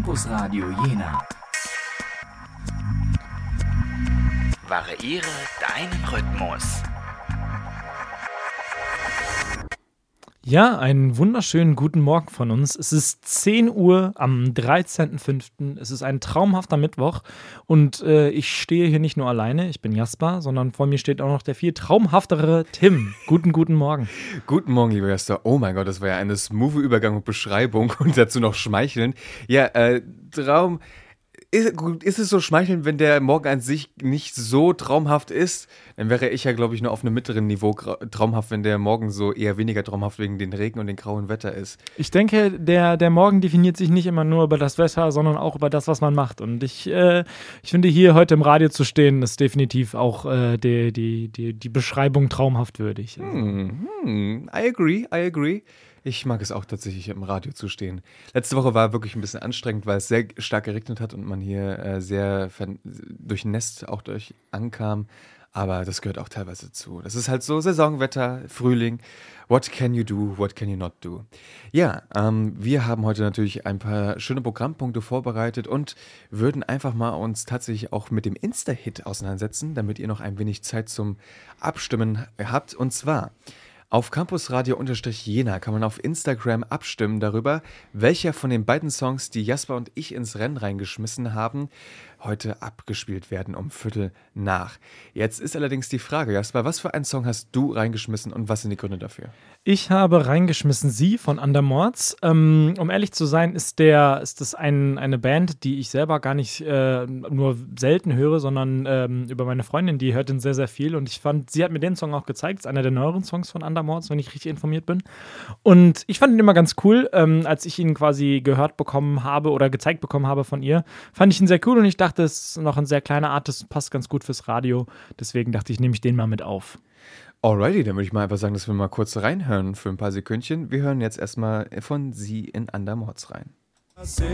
Campus Radio Jena. Variiere deinen Rhythmus. Ja, einen wunderschönen guten Morgen von uns. Es ist 10 Uhr am 13.05. Es ist ein traumhafter Mittwoch und ich stehe hier nicht nur alleine, ich bin Jasper, sondern vor mir steht auch noch der viel traumhaftere Tim. Guten Morgen. Guten Morgen, lieber Jasper. Oh mein Gott, das war ja eine smooth Übergang und Beschreibung und dazu noch schmeicheln. Ja, Traum. Ist es so schmeichelnd, wenn der Morgen an sich nicht so traumhaft ist? Dann wäre ich ja, glaube ich, nur auf einem mittleren Niveau traumhaft, wenn der Morgen so eher weniger traumhaft wegen den Regen und dem grauen Wetter ist. Ich denke, der Morgen definiert sich nicht immer nur über das Wetter, sondern auch über das, was man macht. Und ich finde, hier heute im Radio zu stehen, ist definitiv auch die Beschreibung traumhaft würdig. I agree. Ich mag es auch tatsächlich, im Radio zu stehen. Letzte Woche war wirklich ein bisschen anstrengend, weil es sehr stark geregnet hat und man hier sehr durchnässt auch durch ankam. Aber das gehört auch teilweise zu. Das ist halt so Saisonwetter, Frühling. What can you do, what can you not do? Ja, wir haben heute natürlich ein paar schöne Programmpunkte vorbereitet und würden einfach mal uns tatsächlich auch mit dem Insta-Hit auseinandersetzen, damit ihr noch ein wenig Zeit zum Abstimmen habt. Und zwar auf campusradio_jena kann man auf Instagram abstimmen darüber, welcher von den beiden Songs, die Jasper und ich ins Rennen reingeschmissen haben, heute abgespielt werden um 7:15. Jetzt ist allerdings die Frage, Jasper, was für einen Song hast du reingeschmissen und was sind die Gründe dafür? Ich habe reingeschmissen Sie von Andermords. Um ehrlich zu sein, ist das eine Band, die ich selber gar nicht nur selten höre, sondern über meine Freundin, die hört den sehr, sehr viel. Und ich fand, sie hat mir den Song auch gezeigt. Es ist einer der neueren Songs von Andermords, wenn ich richtig informiert bin. Und ich fand ihn immer ganz cool. Als ich ihn quasi gehört bekommen habe oder gezeigt bekommen habe von ihr, fand ich ihn sehr cool und ich dachte, es ist noch ein sehr kleiner Art, das passt ganz gut fürs Radio. Deswegen dachte ich, nehme ich den mal mit auf. Alrighty, dann würde ich mal einfach sagen, dass wir mal kurz reinhören für ein paar Sekündchen. Wir hören jetzt erstmal von Sie in Andermords rein.